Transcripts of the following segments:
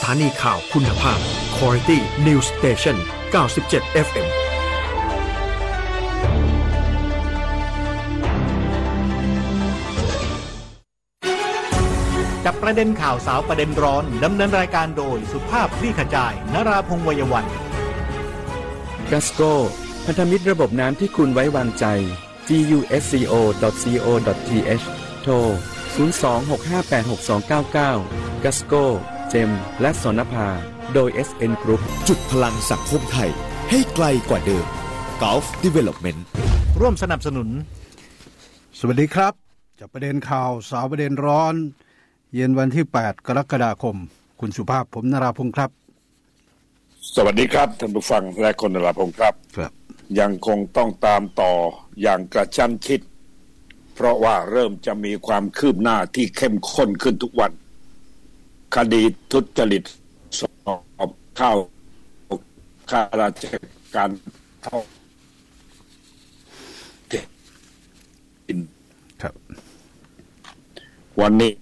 านีข่าวคุณภาพ Quality News Station 97 FM จับประเด็นข่าวสาวประเด็นร้อนดำเนินรายการโดยสุภาพคลี่ขจายนราพงษ์ วัยวันกัสโกพันธมิตรระบบน้ำที่คุณไว้วางใจ gusco.co.th โทร 02-658-6299 กัสโกเจมและสนภาโดย SN Group จุดพลังสังคมไทยให้ไกลกว่าเดิม Gulf Development ร่วมสนับสนุนสวัสดีครับจับประเด็นข่าวสาวประเด็นร้อนเย็นวันที่8กรกฎาคมคุณสุภาพผมนราพงษ์ครับสวัสดีครับท่านผู้ฟังและคนนราพงษ์ครับยังคงต้องตามต่ออย่างกระชั้นชิดเพราะว่าเริ่มจะมีความคืบหน้าที่เข้มข้นขึ้นทุกวันคดีทุจริตสอบเข้าข้าราชการท้องถิ่นครับวันนี้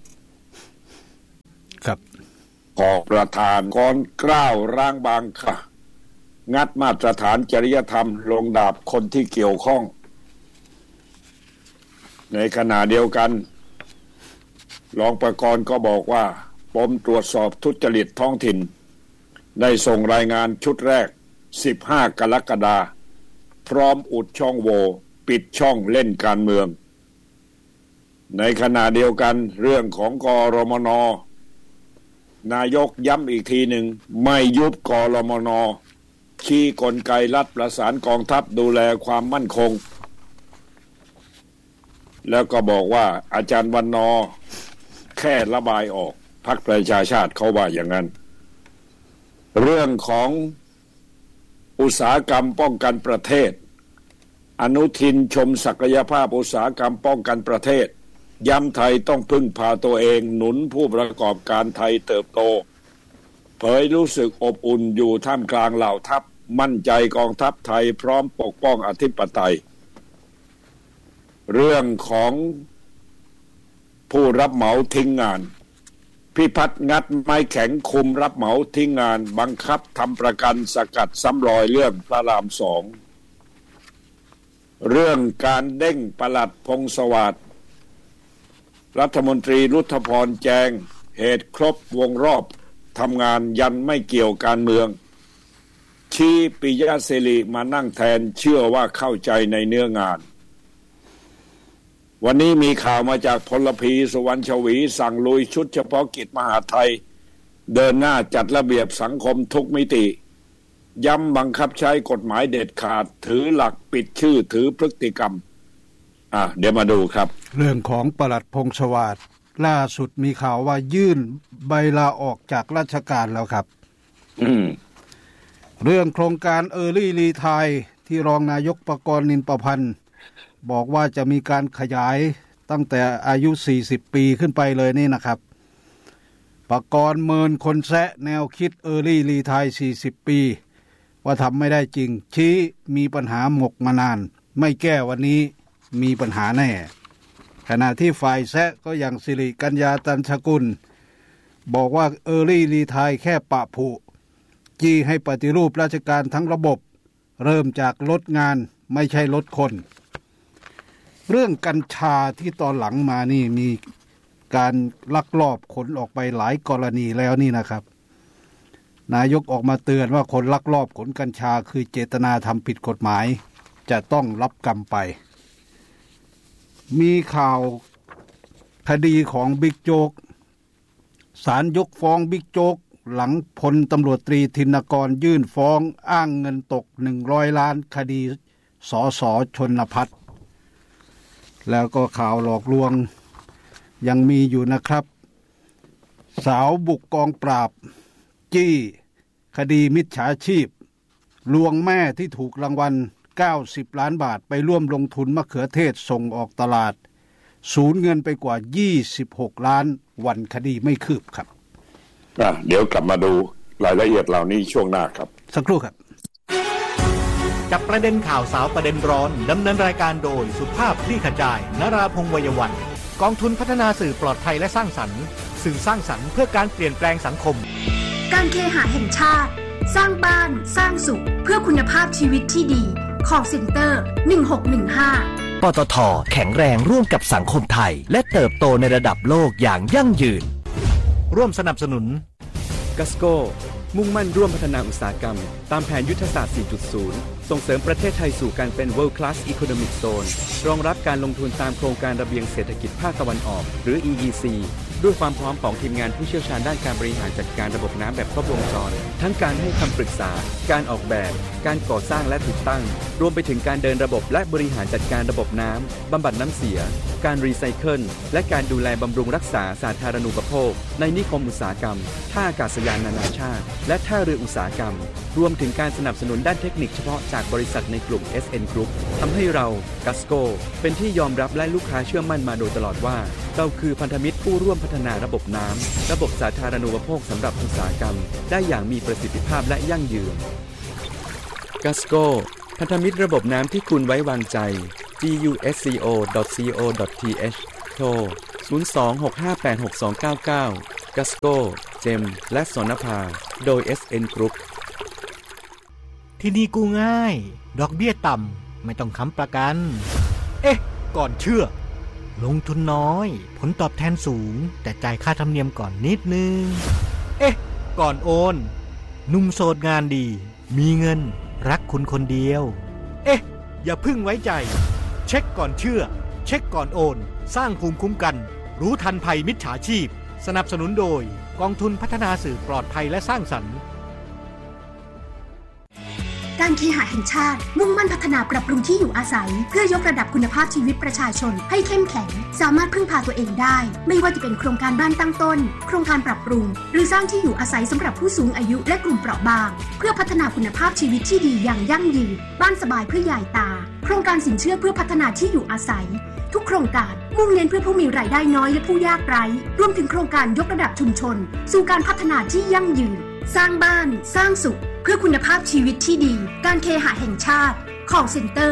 ครับขอประธานกรเกล้าร้างบางค่ะงัดมาตรฐานจริยธรรมลงดาบคนที่เกี่ยวข้องในขณะเดียวกันรองประกรณ์ก็บอกว่าปมตรวจสอบทุจริตท้องถิ่นได้ส่งรายงานชุดแรก15กรกฎาคมพร้อมอุดช่องโหว่ปิดช่องเล่นการเมืองในขณะเดียวกันเรื่องของกรมน.นายกย้ำอีกทีหนึ่งไม่ยุบกรมน.ชี้กลไกรัฐประสานกองทัพดูแลความมั่นคงแล้วก็บอกว่าอาจารย์วันนอแค่ระบายออกพรรคประชาชาติเขาว่าอย่างนั้นเรื่องของอุตสาหกรรมป้องกันประเทศอนุทินชมศักยภาพอุตสาหกรรมป้องกันประเทศย้ำไทยต้องพึ่งพาตัวเองหนุนผู้ประกอบการไทยเติบโตเผยรู้สึกอบอุ่นอยู่ท่ามกลางเหล่าทัพมั่นใจกองทัพไทยพร้อมปกป้องอธิปไตยเรื่องของผู้รับเหมาทิ้งงานพิพัฒน์งัดไม้แข็งคุมรับเหมาทิ้งงานบังคับทำประกันสกัดซ้ำรอยเรื่องพระราม2เรื่องการเด้งปลัดพงษ์สวัสดิ์รัฐมนตรีรุทธพรแจงเหตุครบวงรอบทำงานยันไม่เกี่ยวการเมืองชี้ปิยะศิริมานั่งแทนเชื่อว่าเข้าใจในเนื้องานวันนี้มีข่าวมาจากพลพีสุวรรณชวีสั่งลุยชุดเฉพาะกิจมหาดไทยเดินหน้าจัดระเบียบสังคมทุกมิติย้ำบังคับใช้กฎหมายเด็ดขาดถือหลักปิดชื่อถือพฤติกรรมเดี๋ยวมาดูครับเรื่องของปลัดพงษ์สวัสดิ์ล่าสุดมีข่าวว่ายื่นใบลาออกจากราชการแล้วครับเรื่องโครงการEarly Retireที่รองนายกประกรณ์ นินประพันธ์บอกว่าจะมีการขยายตั้งแต่อายุ40ปีขึ้นไปเลยนี่นะครับประกรณ์เมินคนแซะแนวคิดEarly Retire 40ปีว่าทำไม่ได้จริงชี้มีปัญหาหมกมานานไม่แก้วันนี้มีปัญหาแน่ขณะที่ฝ่ายแซะก็อย่างสิริกัญญาตันชกุลบอกว่าEarly Retireแค่ปะผุจี้ให้ปฏิรูปราชการทั้งระบบเริ่มจากลดงานไม่ใช่ลดคนเรื่องกัญชาที่ตอนหลังมานี่มีการลักลอบขนออกไปหลายกรณีแล้วนี่นะครับนายกออกมาเตือนว่าคนลักลอบขนกัญชาคือเจตนาทำผิดกฎหมายจะต้องรับกรรมไปมีข่าวคดีของบิ๊กโจ๊กศาลยกฟ้องบิ๊กโจ๊กหลังพลตำรวจตรีธินกรยื่นฟ้องอ้างเงินตก100ล้านคดีสส.ชนภัทรแล้วก็ข่าวหลอกลวงยังมีอยู่นะครับสาวบุกกองปราบจี้คดีมิจฉาชีพลวงแม่ที่ถูกรางวัล90ล้านบาทไปร่วมลงทุนมะเขือเทศส่งออกตลาดสูญเงินไปกว่า26ล้านวันคดีไม่คืบครับเดี๋ยวกลับมาดูรายละเอียดเหล่านี้ช่วงหน้าครับสักครู่ครับจับประเด็นข่าวสาวประเด็นร้อนดำเนินรายการโดยสุภาพคลี่ขจายนราพงษ์ วัยวันกองทุนพัฒนาสื่อปลอดภัยและสร้างสรรค์สื่อสร้างสรรค์เพื่อการเปลี่ยนแปลงสังคมการเคหะแห่งชาติสร้างบ้านสร้างสุขเพื่อคุณภาพชีวิตที่ดี Call Center 1615 ปตท.แข็งแรงร่วมกับสังคมไทยและเติบโตในระดับโลกอย่างยั่งยืนร่วมสนับสนุน Gasco มุ่งมั่นร่วมพัฒนาอุตสาหกรรมตามแผนยุทธศาสตร์ 4.0 ส่งเสริมประเทศไทยสู่การเป็น World Class Economic Zone รองรับการลงทุนตามโครงการระเบียงเศรษฐกิจภาคตะวันออกหรือ EEC ด้วยความพร้อมของทีมงานผู้เชี่ยวชาญด้านการบริหารจัดการระบบน้ำแบบครบวงจรทั้งการให้คำปรึกษาการออกแบบการก่อสร้างและติดตั้งรวมไปถึงการเดินระบบและบริหารจัดการระบบน้ำบำบัดน้ำเสียการรีไซเคิลและการดูแลบำรุงรักษาสาธารณูปโภคในนิคมอุตสาหกรรมท่าอากาศยานนานาชาติและท่าเรืออุตสาหกรรมรวมถึงการสนับสนุนด้านเทคนิคเฉพาะจากบริษัทในกลุ่ม SN Group ทำให้เรา Gasco เป็นที่ยอมรับและลูกค้าเชื่อมั่นมาโดยตลอดว่าเราคือพันธมิตรผู้ร่วมพัฒนาระบบน้ำระบบสาธารณูปโภคสำหรับอุตสาหกรรมได้อย่างมีประสิทธิภาพและยั่งยืน Gasco พันธมิตรระบบน้ำที่คุณไว้วางใจ gusco.co.th โทร 026586299 Gasco เจมและสนภาโดย SN Group ที่นี่กู้ง่ายดอกเบี้ยต่ำไม่ต้องค้ำประกันก่อนเชื่อลงทุนน้อยผลตอบแทนสูงแต่จ่ายค่าธรรมเนียมก่อนนิดนึงก่อนโอนหนุ่มโสดงานดีมีเงินรักคุณคนเดียวอย่าพึ่งไว้ใจเช็คก่อนเชื่อเช็คก่อนโอนสร้างภูมิคุ้มกันรู้ทันภัยมิจฉาชีพสนับสนุนโดยกองทุนพัฒนาสื่อปลอดภัยและสร้างสรรค์การเคหะแห่งชาติมุ่งมั่นพัฒนาปรับปรุงที่อยู่อาศัยเพื่อยกระดับคุณภาพชีวิตประชาชนให้เข้มแข็งสามารถพึ่งพาตัวเองได้ไม่ว่าจะเป็นโครงการบ้านตั้งต้นโครงการปรับปรุงหรือสร้างที่อยู่อาศัยสำหรับผู้สูงอายุและกลุ่มเปราะบางเพื่อพัฒนาคุณภาพชีวิตที่ดีอย่างยั่งยืนบ้านสบายเพื่อยายตาโครงการสินเชื่อเพื่อพัฒนาที่อยู่อาศัยทุกโครงการมุ่งเน้นเพื่อผู้มีรายได้น้อยและผู้ยากไร้รวมถึงโครงการยกระดับชุมชนสู่การพัฒนาที่ยั่งยืนสร้างบ้านสร้างสุขเพื่อคุณภาพชีวิตที่ดีการเคหะแห่งชาติ Call Center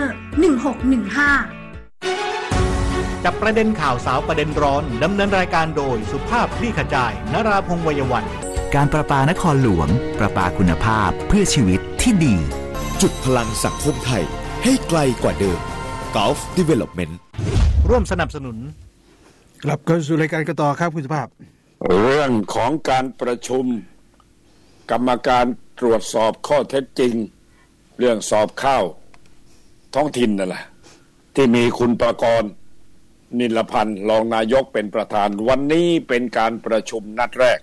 1615 จับประเด็นข่าวสาวประเด็นร้อนดำเนินรายการโดยสุภาพคลี่ขจายนราพงษ์วัยวันการประปานครหลวงประปาคุณภาพเพื่อชีวิตที่ดีจุดพลังสังคมไทยให้ไกลกว่าเดิม Gulf Development ร่วมสนับสนุนกลับเข้าสู่รายการกันต่อครับคุณสุภาพเรื่องของการประชุมกรรมการตรวจสอบข้อเท็จจริงเรื่องสอบข้าวท้องถิ่นนั่นแหละที่มีคุณประกรณ์นิลพันธ์รองนายกเป็นประธานวันนี้เป็นการประชุมนัดแรก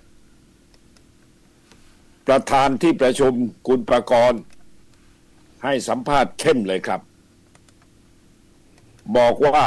ประธานที่ประชุมคุณประกรณ์ให้สัมภาษณ์เข้มเลยครับบอกว่า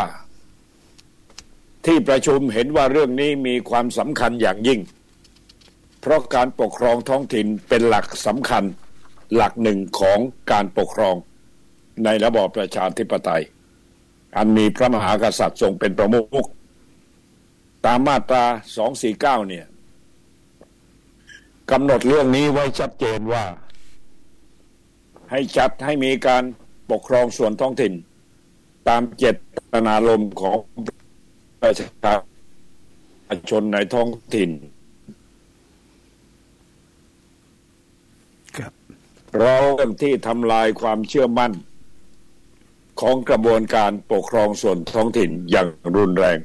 ที่ประชุมเห็นว่าเรื่องนี้มีความสำคัญอย่างยิ่งเพราะการปกครองท้องถิ่นเป็นหลักสำคัญหลักหนึ่งของการปกครองในระบอบประชาธิปไตยอันมีพระมหากษัตริย์ทรงเป็นประมุขตามมาตรา249เนี่ยกำหนดเรื่องนี้ไว้ชัดเจนว่าให้จัดให้มีการปกครองส่วนท้องถิ่นตามเจตนารมณ์ของประชาชนในท้องถิ่นเราเริ่มที่ทำลายความเชื่อมั่นของกระบวนการปกครองส่วนท้องถิ่นอย่างรุนแรง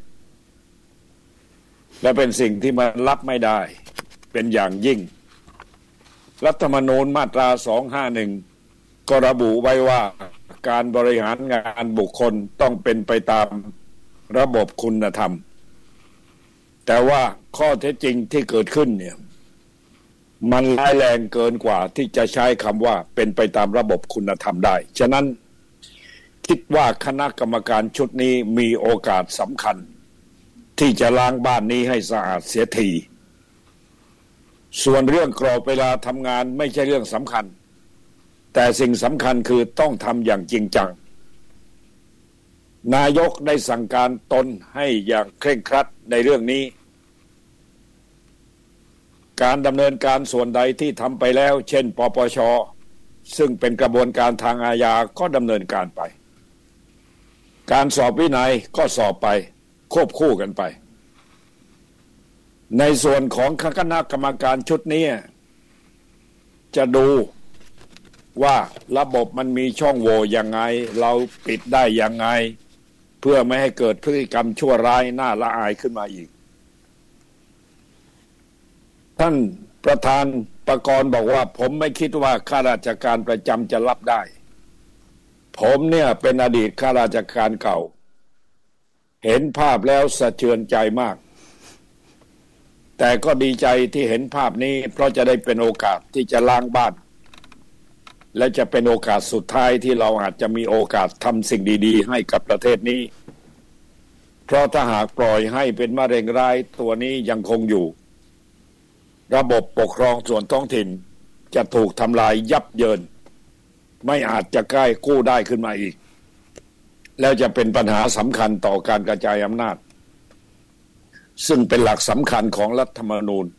และเป็นสิ่งที่มันรับไม่ได้เป็นอย่างยิ่งรัฐธรรมนูญมาตรา251ก็ระบุไว้ว่าการบริหารงานบุคคลต้องเป็นไปตามระบบคุณธรรมแต่ว่าข้อเท็จจริงที่เกิดขึ้นเนี่ยมันร้ายแรงเกินกว่าที่จะใช้คำว่าเป็นไปตามระบบคุณธรรมได้ฉะนั้นคิดว่าคณะกรรมการชุดนี้มีโอกาสสำคัญที่จะล้างบ้านนี้ให้สะอาดเสียทีส่วนเรื่องกรอบเวลาทำงานไม่ใช่เรื่องสำคัญแต่สิ่งสำคัญคือต้องทำอย่างจริงจังนายกได้สั่งการตนให้อย่างเคร่งครัดในเรื่องนี้การดำเนินการส่วนใดที่ทำไปแล้วเช่นปปช.ซึ่งเป็นกระบวนการทางอาญาก็ดำเนินการไปการสอบวินัยก็สอบไปควบคู่กันไปในส่วนของคณะกรรมการชุดนี้จะดูว่าระบบมันมีช่องโหว่ยังไงเราปิดได้ยังไงเพื่อไม่ให้เกิดพฤติกรรมชั่วร้ายน่าละอายขึ้นมาอีกท่านประธานประกรณ์บอกว่าผมไม่คิดว่าข้าราชการประจำจะรับได้ผมเนี่ยเป็นอดีตข้าราชการเก่าเห็นภาพแล้วสะเทือนใจมากแต่ก็ดีใจที่เห็นภาพนี้เพราะจะได้เป็นโอกาสที่จะล้างบ้านและจะเป็นโอกาสสุดท้ายที่เราอาจจะมีโอกาสทำสิ่งดีๆให้กับประเทศนี้เพราะถ้าหากปล่อยให้เป็นมะเร็งร้ายตัวนี้ยังคงอยู่ระบบปกครองส่วนท้องถิ่นจะถูกทำลายยับเยินไม่อาจจะใกล้กู้ได้ขึ้นมาอีกแล้วจะเป็นปัญหาสำคัญต่อการกระจายอำนาจซึ่งเป็นหลักสำคัญของรัฐธรรมนูญ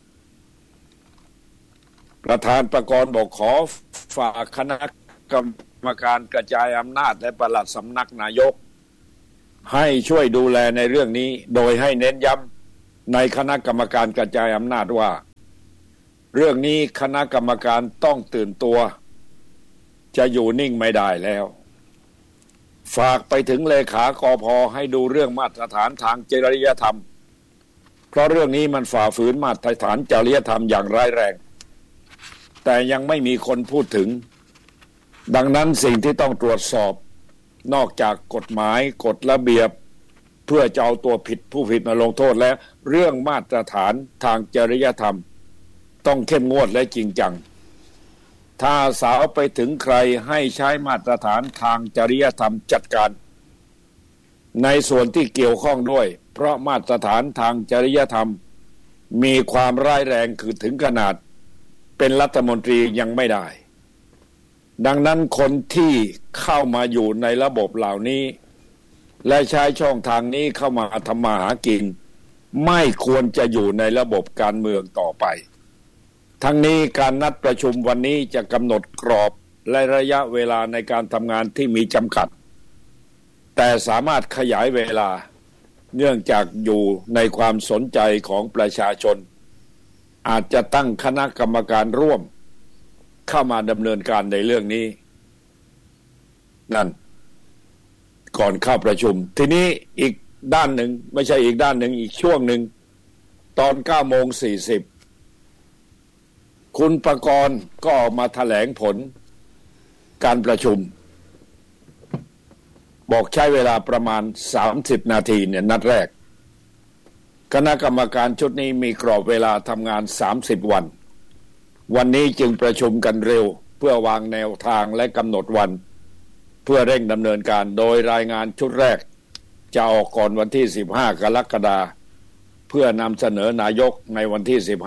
ประธานประกรณ์บอกขอฝากคณะกรรมการกระจายอำนาจและปลัดสำนักนายกให้ช่วยดูแลในเรื่องนี้โดยให้เน้นย้ำในคณะกรรมการกระจายอำนาจว่าเรื่องนี้คณะกรรมการต้องตื่นตัวจะอยู่นิ่งไม่ได้แล้วฝากไปถึงเลขากพ.ให้ดูเรื่องมาตรฐานทางจริยธรรมเพราะเรื่องนี้มันฝ่าฝืนมาตรฐานจริยธรรมอย่างร้ายแรงแต่ยังไม่มีคนพูดถึงดังนั้นสิ่งที่ต้องตรวจสอบนอกจากกฎหมายกฎระเบียบเพื่อจะเอาตัวผิดผู้ผิดมาลงโทษแล้วเรื่องมาตรฐานทางจริยธรรมต้องเข้มงวดและจริงจังถ้าสาวไปถึงใครให้ใช้มาตรฐานทางจริยธรรมจัดการในส่วนที่เกี่ยวข้องด้วยเพราะมาตรฐานทางจริยธรรมมีความร้ายแรงคือถึงขนาดเป็นรัฐมนตรียังไม่ได้ดังนั้นคนที่เข้ามาอยู่ในระบบเหล่านี้และใช้ช่องทางนี้เข้ามาทำมาหากินไม่ควรจะอยู่ในระบบการเมืองต่อไปทั้งนี้การนัดประชุมวันนี้จะกำหนดกรอบและระยะเวลาในการทำงานที่มีจำกัดแต่สามารถขยายเวลาเนื่องจากอยู่ในความสนใจของประชาชนอาจจะตั้งคณะกรรมการร่วมเข้ามาดำเนินการในเรื่องนี้นั่นก่อนเข้าประชุมทีนี้อีกด้านหนึ่งไม่ใช่อีกด้านหนึ่งอีกช่วงหนึ่งตอน 9:40 น.คุณประกรณ์ก็ออกมาแถลงผลการประชุมบอกใช้เวลาประมาณ30 นาทีเนี่ยนัดแรกคณะกรรมการชุดนี้มีกรอบเวลาทำงาน30 วันวันนี้จึงประชุมกันเร็วเพื่อวางแนวทางและกำหนดวันเพื่อเร่งดำเนินการโดยรายงานชุดแรกจะออกก่อนวันที่15 กรกฎาคมเพื่อนำเสนอนายกในวันที่15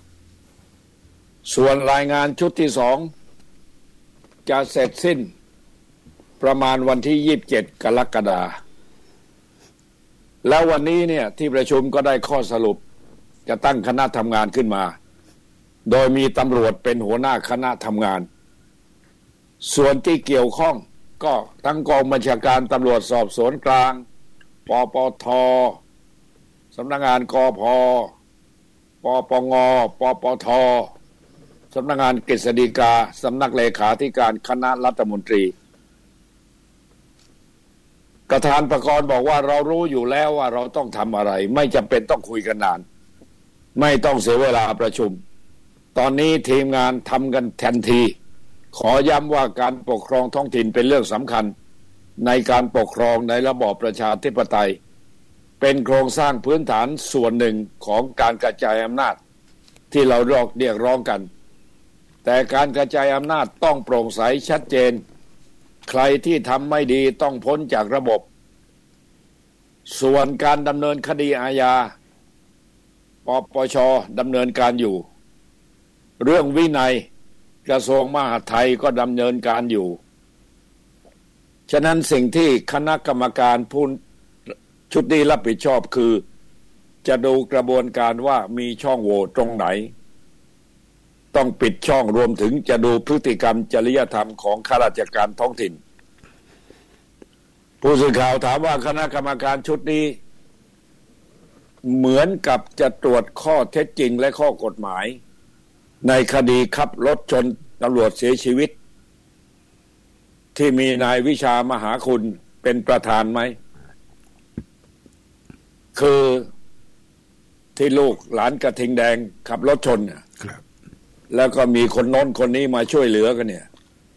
ส่วนรายงานชุดที่2จะเสร็จสิ้นประมาณวันที่27 กรกฎาคมแล้ววันนี้เนี่ยที่ประชุมก็ได้ข้อสรุปจะตั้งคณะทำงานขึ้นมาโดยมีตำรวจเป็นหัวหน้าคณะทำงานส่วนที่เกี่ยวข้องก็ทั้งกองบัญชาการตำรวจสอบสวนกลางปปท.สำนักงานกพ.ปปง.ปปท.สำนักงานกฤษฎีกาสำนักเลขาธิการคณะรัฐมนตรีประธานประกรณ์บอกว่าเรารู้อยู่แล้วว่าเราต้องทำอะไรไม่จำเป็นต้องคุยกันนานไม่ต้องเสียเวลาประชุมตอนนี้ทีมงานทำกันทันทีขอย้ำว่าการปกครองท้องถิ่นเป็นเรื่องสำคัญในการปกครองในระบอบประชาธิปไตยเป็นโครงสร้างพื้นฐานส่วนหนึ่งของการกระจายอำนาจที่เราเรียกร้องกันแต่การกระจายอำนาจต้องโปร่งใสชัดเจนใครที่ทำไม่ดีต้องพ้นจากระบบส่วนการดำเนินคดีอาญาปปช.ดำเนินการอยู่เรื่องวินัยกระทรวงมหาดไทยก็ดำเนินการอยู่ฉะนั้นสิ่งที่คณะกรรมการผู้ชุดนี้รับผิดชอบคือจะดูกระบวนการว่ามีช่องโหว่ตรงไหนต้องปิดช่องรวมถึงจะดูพฤติกรรมจริยธรรมของข้าราชการท้องถิ่นผู้สื่อข่าวถามว่าคณะกรรมการชุดนี้เหมือนกับจะตรวจข้อเท็จจริงและข้อกฎหมายในคดีขับรถชนตำรวจเสียชีวิตที่มีนายวิชามหาคุณเป็นประธานไหมคือที่ลูกหลานกระทิงแดงขับรถชนครับแล้วก็มีคนโน้นคนนี้มาช่วยเหลือกันเนี่ย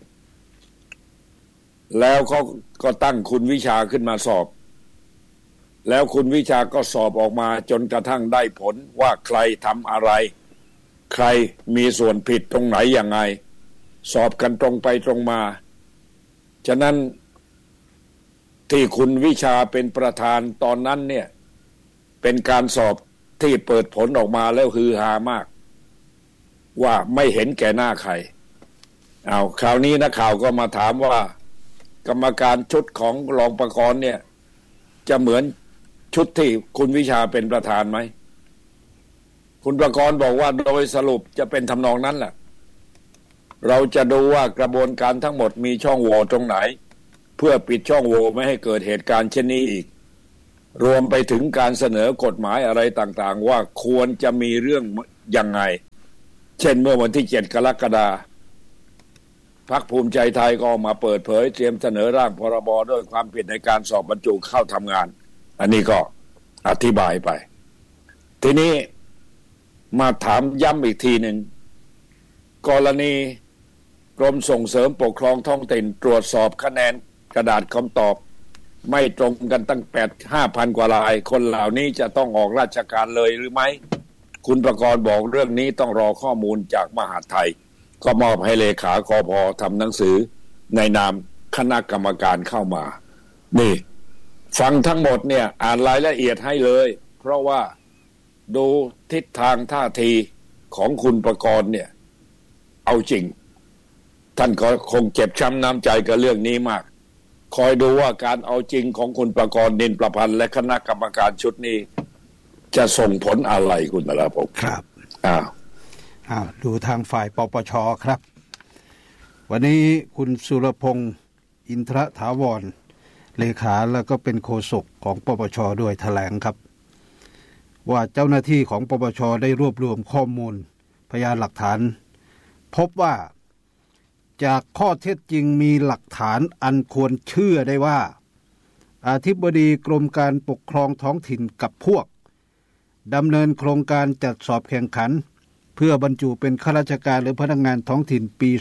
แล้วเขาก็ตั้งคุณวิชาขึ้นมาสอบแล้วคุณวิชาก็สอบออกมาจนกระทั่งได้ผลว่าใครทำอะไรใครมีส่วนผิดตรงไหนยังไงสอบกันตรงไปตรงมาฉะนั้นที่คุณวิชาเป็นประธานตอนนั้นเนี่ยเป็นการสอบที่เปิดผลออกมาแล้วฮือฮามากว่าไม่เห็นแก่หน้าใครคราวนี้นักข่าวก็มาถามว่ากรรมการชุดของรองประกรณ์เนี่ยจะเหมือนชุดที่คุณวิชาเป็นประธานไหมคุณประกรณ์บอกว่าโดยสรุปจะเป็นทำนองนั้นแหละเราจะดูว่ากระบวนการทั้งหมดมีช่องโหว่ตรงไหนเพื่อปิดช่องโหว่ไม่ให้เกิดเหตุการณ์เช่นนี้อีกรวมไปถึงการเสนอกฎหมายอะไรต่างๆว่าควรจะมีเรื่องยังไงเช่นเมื่อวันที่7 กรกฎาคมพรรคภูมิใจไทยก็ออกมาเปิดเผยเตรียมเสนอร่างพรบด้วยความผิดในการสอบบรรจุเข้าทำงานอันนี้ก็อธิบายไปทีนี้มาถามย้ำอีกทีหนึ่งกรณีกรมส่งเสริมปกครองท้องถิ่นตรวจสอบคะแนนกระดาษคำตอบไม่ตรงกันตั้ง5,000 กว่ารายคนเหล่านี้จะต้องออกราชการเลยหรือไม่คุณประกรณ์บอกเรื่องนี้ต้องรอข้อมูลจากมหาดไทยก็มอบให้เลขาคพ.ทำหนังสือในนามคณะกรรมการเข้ามานี่ฟังทั้งหมดเนี่ยอ่านรายละเอียดให้เลยเพราะว่าดูทิศทางท่าทีของคุณประกรณ์เนี่ยเอาจริงท่านก็คงเจ็บช้ำน้ำใจกับเรื่องนี้มากคอยดูว่าการเอาจริงของคุณประกรณ์นินประพันธ์และคณะกรรมการชุดนี้จะส่งผลอะไรคุณนราพงศ์ครับดูทางฝ่ายปปช.ครับวันนี้คุณสุรพงษ์อินทรถาวรเลขาแล้วก็เป็นโฆษกของปปช.ด้วยแถลงครับว่าเจ้าหน้าที่ของปปช.ได้รวบรวมข้อมูลพยานหลักฐานพบว่าจากข้อเท็จจริงมีหลักฐานอันควรเชื่อได้ว่าอธิบดีกรมการปกครองท้องถิ่นกับพวกดำเนินโครงการจัดสอบแข่งขันเพื่อบรรจุเป็นข้าราชการหรือพนักงานท้องถิ่นปี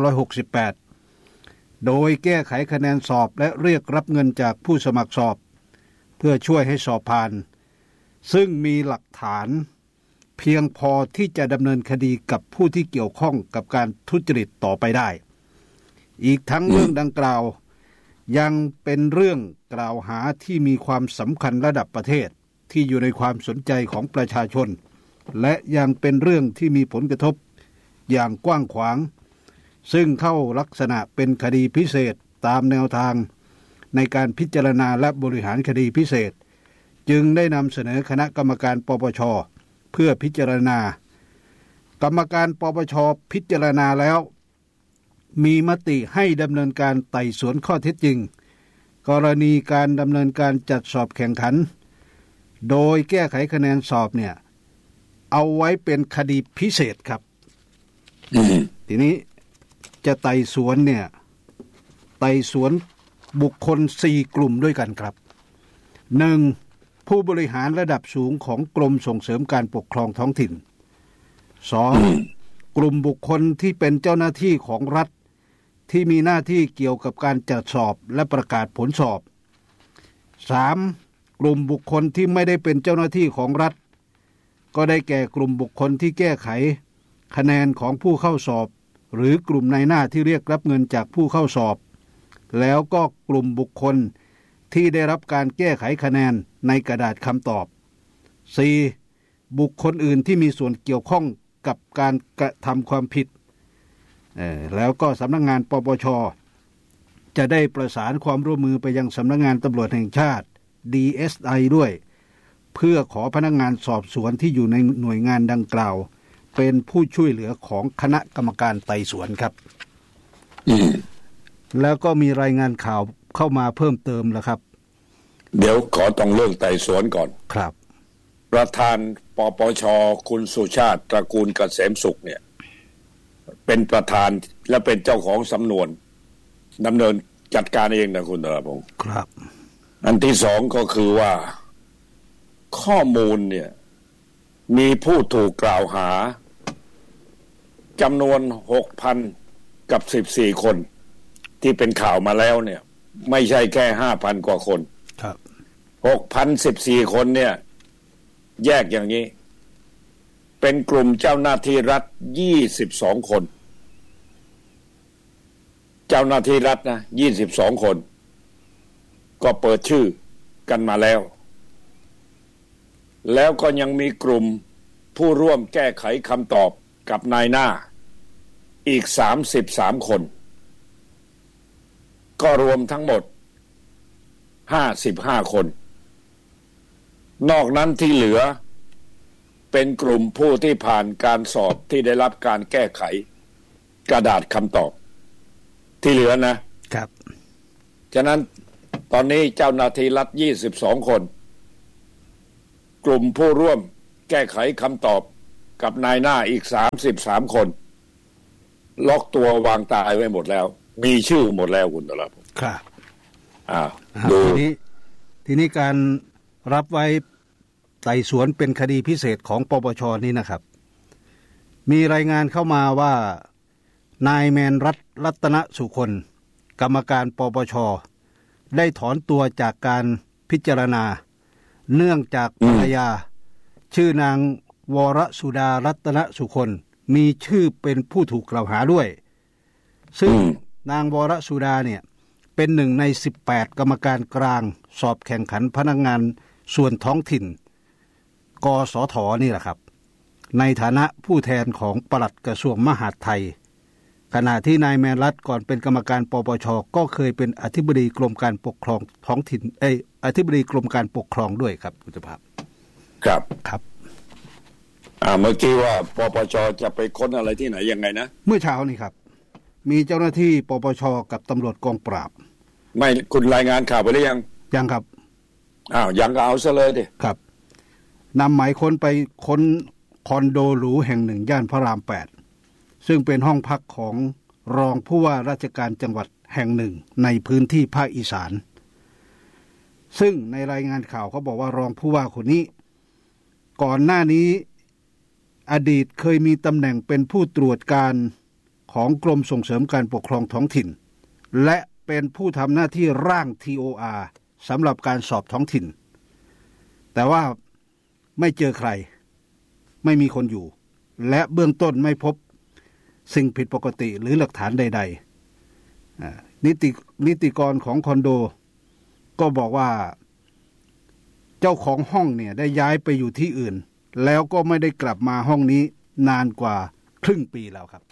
2568 โดยแก้ไขคะแนนสอบและเรียกรับเงินจากผู้สมัครสอบเพื่อช่วยให้สอบผ่านซึ่งมีหลักฐานเพียงพอที่จะดำเนินคดีกับผู้ที่เกี่ยวข้องกับการทุจริตต่อไปได้อีกทั้งเรื่องดังกล่าวยังเป็นเรื่องกล่าวหาที่มีความสำคัญระดับประเทศที่อยู่ในความสนใจของประชาชนและยังเป็นเรื่องที่มีผลกระทบอย่างกว้างขวางซึ่งเข้าลักษณะเป็นคดีพิเศษตามแนวทางในการพิจารณาและบริหารคดีพิเศษจึงได้นำเสนอคณะกรรมการปปช.เพื่อพิจารณากรรมการปปช.พิจารณาแล้วมีมติให้ดำเนินการไต่สวนข้อเท็จจริงกรณีการดำเนินการจัดสอบแข่งขันโดยแก้ไขคะแนนสอบเนี่ยเอาไว้เป็นคดีพิเศษครับทีนี้จะไต่สวนเนี่ยไต่สวนบุคคล4 กลุ่มด้วยกันครับ 1. ผู้บริหารระดับสูงของกรมส่งเสริมการปกครองท้องถิ่น 2. กลุ่มบุคคลที่เป็นเจ้าหน้าที่ของรัฐที่มีหน้าที่เกี่ยวกับการจัดสอบและประกาศผลสอบ 3. กลุ่มบุคคลที่ไม่ได้เป็นเจ้าหน้าที่ของรัฐก็ได้แก่กลุ่มบุคคลที่แก้ไขคะแนนของผู้เข้าสอบหรือกลุ่มนายหน้าที่เรียกรับเงินจากผู้เข้าสอบแล้วก็กลุ่มบุคคลที่ได้รับการแก้ไขคะแนนในกระดาษคำตอบ 4. บุคคลอื่นที่มีส่วนเกี่ยวข้องกับการกระทำความผิดแล้วก็สำนักงานปปช.จะได้ประสานความร่วมมือไปยังสำนักงานตำรวจแห่งชาติ DSI ด้วยเพื่อขอพนักงานสอบสวนที่อยู่ในหน่วยงานดังกล่าวเป็นผู้ช่วยเหลือของคณะกรรมการไต่สวนครับแล้วก็มีรายงานข่าวเข้ามาเพิ่มเติมแล้วครับเดี๋ยวขอต้องเรื่องไต่สวนก่อนครับประธานปปช.คุณสุชาติตระกูลเกษมสุขเนี่ยเป็นประธานและเป็นเจ้าของสำนวนดำเนินจัดการเองนะคุณธรพงศ์ครับอันที่สองก็คือว่าข้อมูลเนี่ยมีผู้ถูกกล่าวหาจำนวน 6,000 กับ 14 คนที่เป็นข่าวมาแล้วเนี่ยไม่ใช่แค่ 5,000 กว่าคนครับ 6,014 คนเนี่ยแยกอย่างนี้เป็นกลุ่มเจ้าหน้าที่รัฐ22 คนเจ้าหน้าที่รัฐนะ22 คนก็เปิดชื่อกันมาแล้วก็ยังมีกลุ่มผู้ร่วมแก้ไขคำตอบกับนายหน้าอีก33 คนก็รวมทั้งหมด55 คนนอกนั้นที่เหลือเป็นกลุ่มผู้ที่ผ่านการสอบที่ได้รับการแก้ไขกระดาษคำตอบที่เหลือนะครับฉะนั้นตอนนี้เจ้าหน้าที่รัฐ22 คนกลุ่มผู้ร่วมแก้ไขคำตอบกับนายหน้าอีก33 คนล็อกตัววางตายไว้หมดแล้วมีชื่อหมดแล้วคุณตลาดครับดูทีนี้การรับไว้ไต่สวนเป็นคดีพิเศษของปปช.นี้นะครับมีรายงานเข้ามาว่านายแมนรัตนสุคนกรรมการปปช.ได้ถอนตัวจากการพิจารณาเนื่องจากภรรยาชื่อนางวรสุดารัตนสุคนมีชื่อเป็นผู้ถูกกล่าวหาด้วยซึ่งนางวรสุดาเนี่ยเป็นหนึ่งใน18กรรมการกลางสอบแข่งขันพนักงานส่วนท้องถิ่นกสท.นี่แหละครับในฐานะผู้แทนของปลัดกระทรวงมหาดไทยขณะที่นายแมนรัตก่อนเป็นกรรมการปปช.ก็เคยเป็นอธิบดีกรมการปกครองท้องถิ่นอธิบดีกรมการปกครองด้วยครับคุณภาพครับเมื่อกี้ว่าปปช.จะไปค้นอะไรที่ไหนยังไงนะเมื่อเช้านี้ครับมีเจ้าหน้าที่ปปช.กับตำรวจกองปราบไม่คุณรายงานข่าวไปหรือยังครับยังก็เอาซะเลยดิครับนำหมายค้นไปค้นคอนโดหรูแห่งหนึ่งย่านพระราม8ซึ่งเป็นห้องพักของรองผู้ว่าราชการจังหวัดแห่งหนึ่งในพื้นที่ภาคอีสานซึ่งในรายงานข่าวเขาบอกว่ารองผู้ว่าคนนี้ก่อนหน้านี้อดีตเคยมีตำแหน่งเป็นผู้ตรวจการของกรมส่งเสริมการปกครองท้องถิ่นและเป็นผู้ทำหน้าที่ร่าง TOR สำหรับการสอบท้องถิ่นแต่ว่าไม่เจอใครไม่มีคนอยู่และเบื้องต้นไม่พบสิ่งผิดปกติหรือหลักฐานใดๆนิติกรของคอนโดก็บอกว่าเจ้าของห้องเนี่ยได้ย้ายไปอยู่ที่อื่นแล้วก็ไม่ได้กลับมาห้องนี้นานกว่าครึ่งปีแล้วครับ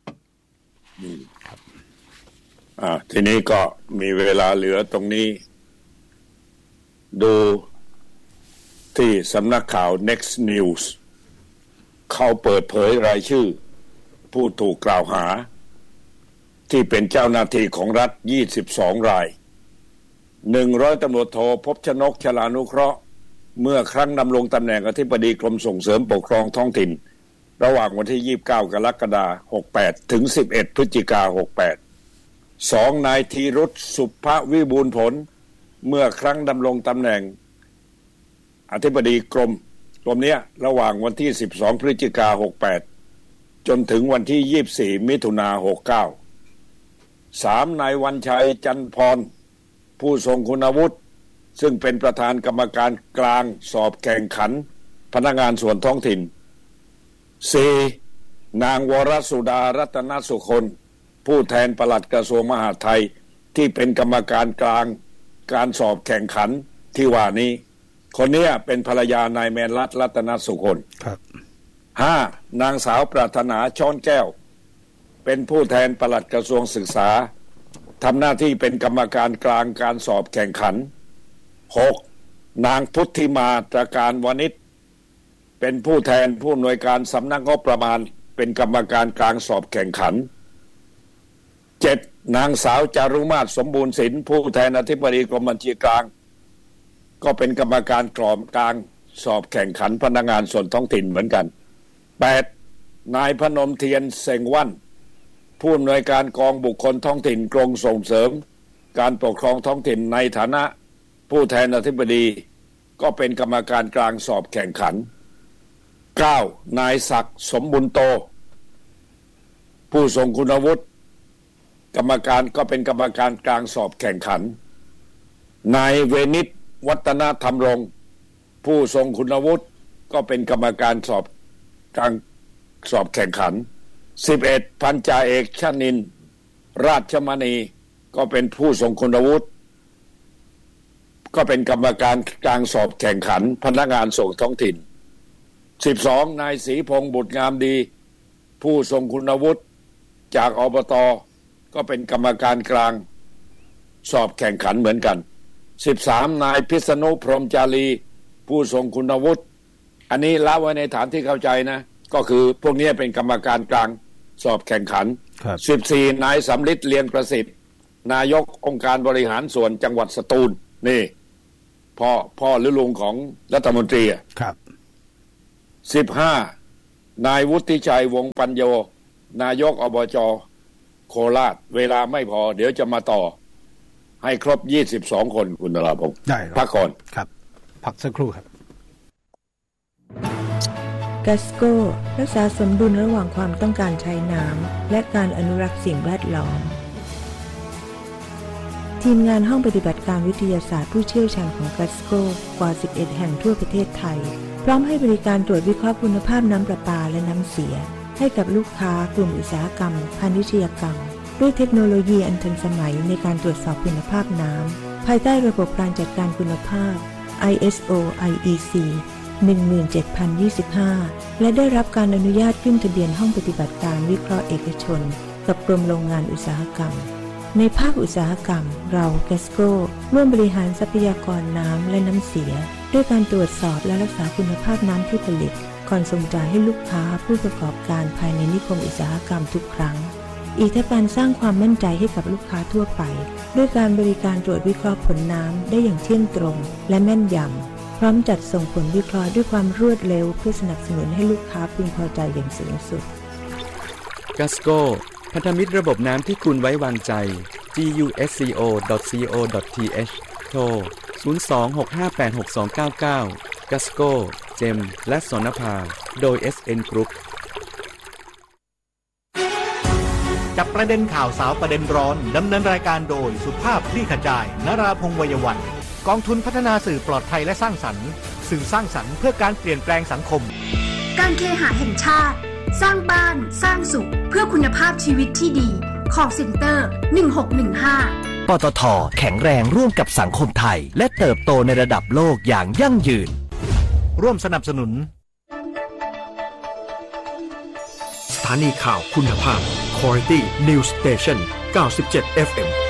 ทีนี้ก็มีเวลาเหลือตรงนี้ดูที่สำนักข่าว Next News เขาเปิดเผยรายชื่อผู้ถูกกล่าวหาที่เป็นเจ้าหน้าที่ของรัฐ22 ราย100 ตำรวจโทภพชนก ชลานุเคราะห์เมื่อครั้งดำรงตำแหน่งอธิบดีกรมส่งเสริมปกครองท้องถิ่นระหว่างวันที่29 กรกฎาคม 68 ถึง 11 พฤศจิกายน 68 2. นายธีรุต สุภวิบูลย์ผลเมื่อครั้งดำรงตำแหน่งอธิบดีกรมนี้ระหว่างวันที่12 พฤศจิกายน 68 จนถึงวันที่ 24 มิถุนายน 69 3. นายวันชัย จันทร์พรผู้ทรงคุณวุฒิซึ่งเป็นประธานกรรมการกลางสอบแข่งขันพนักงานส่วนท้องถิ่น 4. นางวรสุดารัตนสุคนผู้แทนปลัดกระทรวงมหาดไทยที่เป็นกรรมการกลางการสอบแข่งขันที่ว่านี้คนนี้เป็นภรรยานายแมนรัตนสุคนครับ 5. นางสาวปรารถนาช้อนแก้วเป็นผู้แทนปลัดกระทรวงศึกษาทำหน้าที่เป็นกรรมการกลางการสอบแข่งขัน 6. นางพุทธิมาตรการวณิชเป็นผู้แทนผู้อำนวยการสำนักงบประมาณเป็นกรรมการกลางสอบแข่งขัน 7. นางสาวจารุมาศสมบูรณ์ศิลป์ผู้แทนอธิบดีกรมบัญชีกลางก็เป็นกรรมการกลางสอบแข่งขันพนักงานส่วนท้องถิ่นเหมือนกัน 8. นายพนมเทียนเซงวันผู้อำนวยการกองบุคคลท้องถิ่นกรมส่งเสริมการปกครองท้องถิ่นในฐานะผู้แทนอธิบดีก็เป็นกรรมการกลางสอบแข่งขัน 9. นายศักดิ์สมบุญโตผู้ทรงคุณวุฒิกรรมการก็เป็นกรรมการกลางสอบแข่งขัน นายเวนิชวัฒนธรรมรงค์ผู้ทรงคุณวุฒิก็เป็นกรรมการสอบกลางสอบแข่งขัน 11. พันจ่าเอกชนินทร์ราชมณีก็เป็นผู้ทรงคุณวุฒิก็เป็นกรรมการกลางสอบแข่งขันพนักงานส่งท้องถิ่น 12. นายศรีพงษ์บุตรงามดีผู้ทรงคุณวุฒิจากอบต.ก็เป็นกรรมการกลางสอบแข่งขันเหมือนกัน 13. นายพิษณุพรหมจารีผู้ทรงคุณวุฒิอันนี้ละไว้ในฐานที่เข้าใจนะก็คือพวกนี้เป็นกรรมการกลางสอบแข่งขัน 14. นายสำริดเลียงประสิทธิ์นายกองค์การบริหารส่วนจังหวัดสตูลนี่พ่อหรือลุงของรัฐมนตรีครับ 15. นายวุฒิชัยวงศ์ปัญโยนายกอบจ.โคราชเวลาไม่พอเดี๋ยวจะมาต่อให้ครบ22คนคุณนราพงศ์ได้พักก่อนครับพักสักครู่ครับกัสโก้รักษาสมดุลระหว่างความต้องการใช้น้ำและการอนุรักษ์สิ่งแวดล้อมทีมงานห้องปฏิบัติการวิทยาศาสตร์ผู้เชี่ยวชาญของกัสโก้กว่า11แห่งทั่วประเทศไทยพร้อมให้บริการตรวจวิเคราะห์คุณภาพน้ำประปาและน้ำเสียให้กับลูกค้ากลุ่มอุตสาหกรรมพาณิชยกรรมด้วยเทคโนโลยีอันทันสมัยในการตรวจสอบคุณภาพน้ำภายใต้ระบบการจัดการคุณภาพ ISO IEC 17025 และได้รับการอนุญาตขึ้นทะเบียนห้องปฏิบัติการวิเคราะห์เอกชนกับกรมโรงงานอุตสาหกรรมในภาคอุตสาหกรรมเราแกสโก้ร่วมบริหารทรัพยากรน้ำและน้ำเสียด้วยการตรวจสอบและรักษาคุณภาพน้ำที่ผลิตก่อนส่งจ่ายให้ลูกค้าผู้ประกอบการภายในนิคมอุตสาหกรรมทุกครั้งอีกทั้งการสร้างความมั่นใจให้กับลูกค้าทั่วไปด้วยการบริการตรวจวิเคราะห์ผลน้ำได้อย่างเที่ยงตรงและแม่นยำพร้อมจัดส่งผลวิเคราะห์ด้วยความรวดเร็วเพื่อสนับสนุนให้ลูกค้าพึงพอใจอย่างสูงสุดกัสโก้พันธมิตรระบบน้ำที่คุณไว้วางใจ gusco.co.th โทร 02-658-6299 กัสโก้เจมและสนภาโดย SN Group จับประเด็นข่าวสาวประเด็นร้อนดำเนินรายการโดยสุภาพคลี่ขจายนราพงษ์วัยวันกองทุนพัฒนาสื่อปลอดภัยและสร้างสรรค์สื่อสร้างสรรค์เพื่อการเปลี่ยนแปลงสังคมการเคหะแห่งชาติสร้างบ้านสร้างสุขเพื่อคุณภาพชีวิตที่ดี Call Center 1615 ปตท.แข็งแรงร่วมกับสังคมไทยและเติบโตในระดับโลกอย่างยั่งยืนร่วมสนับสนุนสถานีข่าวคุณภาพ Quality News Station 97 FM